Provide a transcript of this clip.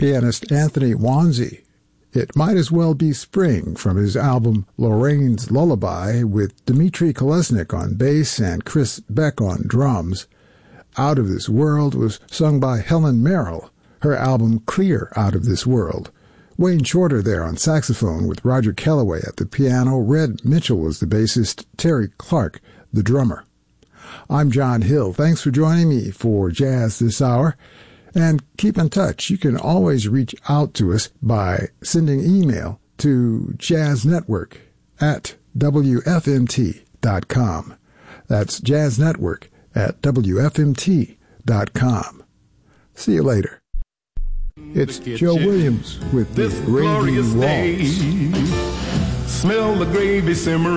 pianist Anthony Wanzi. It Might As Well Be Spring from his album Lorraine's Lullaby with Dmitri Kolesnik on bass and Chris Beck on drums. Out of This World was sung by Helen Merrill, her album Clear Out of This World. Wayne Shorter there on saxophone with Roger Kellaway at the piano. Red Mitchell was the bassist, Terry Clark the drummer. I'm John Hill. Thanks for joining me for Jazz This Hour. And keep in touch. You can always reach out to us by sending email to jazznetwork@wfmt.com. That's jazznetwork@wfmt.com. See you later. It's Joe Williams with the Gravy Waltz. Smell the gravy simmering.